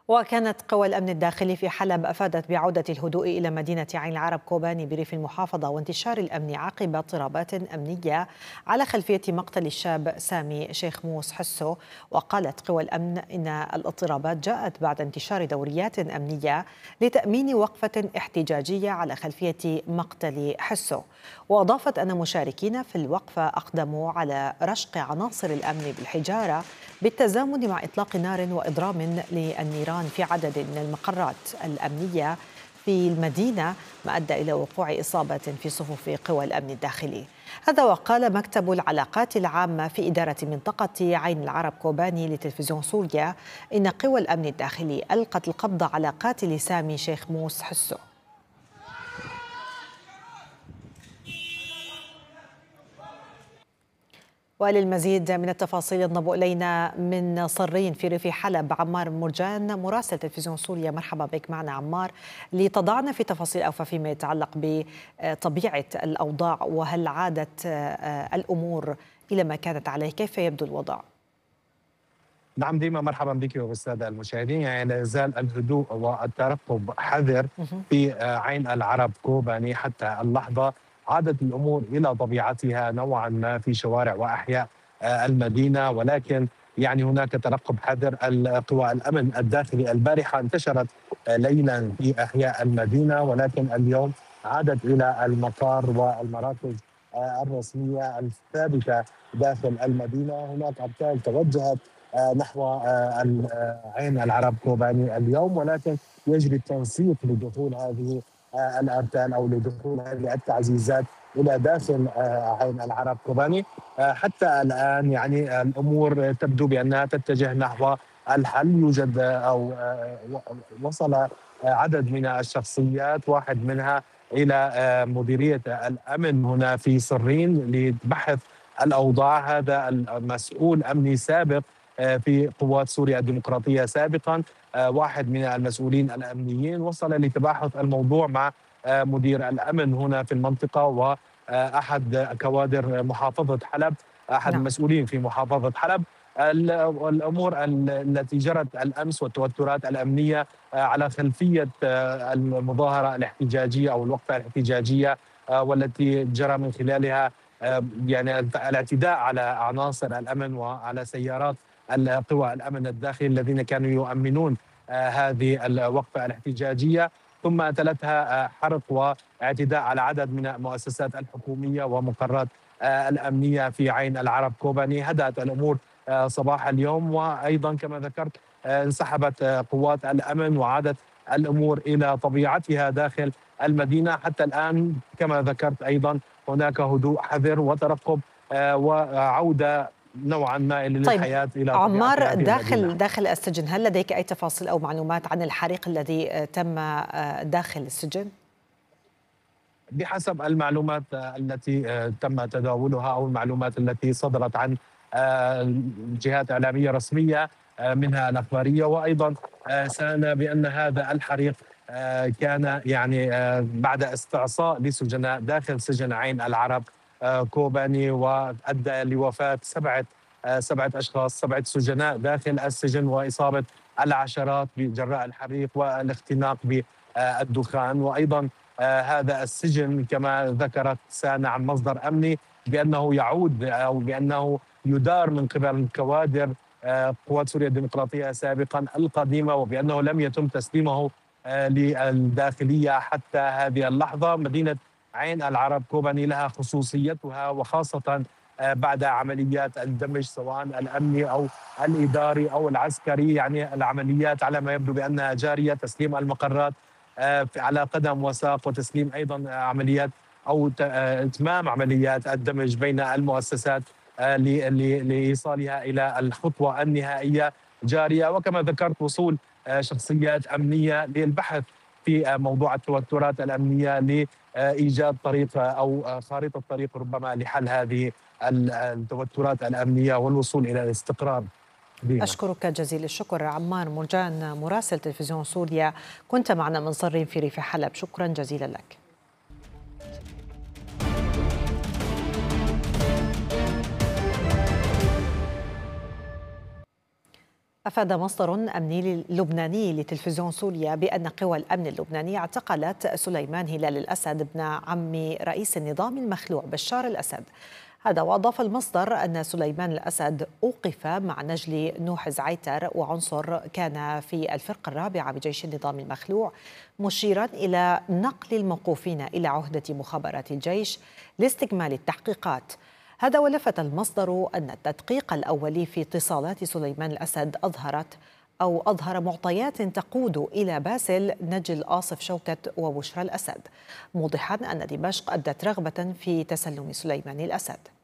وكانت قوى الأمن الداخلي في حلب أفادت بعودة الهدوء إلى مدينة عين العرب كوباني بريف المحافظة وانتشار الأمن عقب اضطرابات أمنية على خلفية مقتل الشاب سامي شيخ موس حسو. وقالت قوى الأمن إن الاضطرابات جاءت بعد انتشار دوريات أمنية لتأمين وقفة احتجاجية على خلفية مقتل حسو. وأضافت أن مشاركين في الوقفة أقدموا على رشق عناصر الأمن بالحجارة بالتزامن مع إطلاق نار وإضرام للنيران في عدد من المقرات الأمنية في المدينة، ما أدى إلى وقوع إصابة في صفوف قوى الأمن الداخلي. هذا وقال مكتب العلاقات العامة في إدارة منطقة عين العرب كوباني لتلفزيون سوريا إن قوى الأمن الداخلي ألقت القبض على قاتل سامي شيخ موس حسو. وللمزيد من التفاصيل ينضم إلينا من صرين في ريف حلب عمار مرجان مراسل تلفزيون سوريا. مرحبا بك معنا عمار، لتضعنا في تفاصيل أوفى فيما يتعلق بطبيعة الأوضاع، وهل عادت الأمور إلى ما كانت عليه؟ كيف يبدو الوضع؟ نعم ديما مرحبا بك وبالساده المشاهدين. يعني لا يزال الهدوء والترقب حذر في عين العرب كوباني حتى اللحظه. عادت الامور الى طبيعتها نوعا ما في شوارع واحياء المدينه، ولكن يعني هناك ترقب حذر. قوى الامن الداخلي البارحه انتشرت ليلا في احياء المدينه، ولكن اليوم عادت الى المقار والمراكز الرسميه الثابته داخل المدينه. هناك ابطال توجهت نحو عين العرب كوباني اليوم، ولكن يجري التنسيق لدخول هذه الارتال او لدخول هذه التعزيزات الى داخل عين العرب كوباني. حتى الان يعني الامور تبدو بانها تتجه نحو الحل. يوجد او وصل عدد من الشخصيات، واحد منها الى مديريه الامن هنا في صرين لبحث الاوضاع. هذا المسؤول امني سابق في قوات سوريا الديمقراطيه سابقا، واحد من المسؤولين الامنيين، وصل لتباحث الموضوع مع مدير الامن هنا في المنطقه واحد كوادر محافظه حلب، احد المسؤولين في محافظه حلب. الامور التي جرت الامس والتوترات الامنيه على خلفيه المظاهره الاحتجاجيه او الوقفه الاحتجاجيه، والتي جرى من خلالها يعني الاعتداء على عناصر الامن وعلى سيارات القوى الامن الداخلي الذين كانوا يؤمنون هذه الوقفه الاحتجاجيه، ثم تلتها حرق واعتداء على عدد من المؤسسات الحكوميه ومقرات الامنيه في عين العرب كوباني. هدأت الامور صباح اليوم، وايضا كما ذكرت انسحبت قوات الامن وعادت الامور الى طبيعتها داخل المدينه. حتى الان كما ذكرت ايضا هناك هدوء حذر وترقب وعوده نوعا ما للحياه الى عمار، داخل السجن هل لديك اي تفاصيل او معلومات عن الحريق الذي تم داخل السجن؟ بحسب المعلومات التي تم تداولها او المعلومات التي صدرت عن جهات اعلاميه رسميه منها الاخباريه، وايضا سألنا بان هذا الحريق كان يعني بعد استعصاء لسجناء داخل سجن عين العرب كوباني، وادى لوفاه سبعه اشخاص، 7 سجناء داخل السجن، واصابه العشرات بجراء الحريق والاختناق بالدخان. وايضا هذا السجن كما ذكرت سانا عن مصدر امني بانه يعود او بانه يدار من قبل كوادر قوات سوريا الديمقراطيه سابقا القديمه، وبانه لم يتم تسليمه للداخليه حتى هذه اللحظه. مدينه عين العرب كوباني لها خصوصيتها، وخاصه بعد عمليات الدمج سواء الامني او الاداري او العسكري. يعني العمليات على ما يبدو بانها جاريه، تسليم المقرات على قدم وساق، وتسليم ايضا عمليات او اتمام عمليات الدمج بين المؤسسات لايصالها الى الخطوه النهائيه جاريه. وكما ذكرت وصول شخصيات امنيه للبحث في موضوع التوترات الامنيه لايجاد طريق او خارطه طريق ربما لحل هذه التوترات الامنيه والوصول الى الاستقرار. أشكرك جزيل الشكر عمار مرجان مراسل تلفزيون سوريا، كنت معنا من صرين في ريف حلب، شكرا جزيلا لك. أفاد مصدر أمني لبناني لتلفزيون سوريا بأن قوى الأمن اللبنانية اعتقلت سليمان هلال الأسد ابن عم رئيس النظام المخلوع بشار الأسد. هذا وأضاف المصدر أن سليمان الأسد أوقف مع نجل نوح زعيتر وعنصر كان في الفرقة الرابعة بجيش النظام المخلوع، مشيرا إلى نقل الموقوفين إلى عهدة مخابرات الجيش لاستكمال التحقيقات. هذا ولفت المصدر أن التدقيق الأولي في اتصالات سليمان الأسد أظهر معطيات تقود إلى باسل نجل آصف شوكت وبشرى الأسد، موضحا أن دمشق أبدت رغبة في تسلم سليمان الأسد.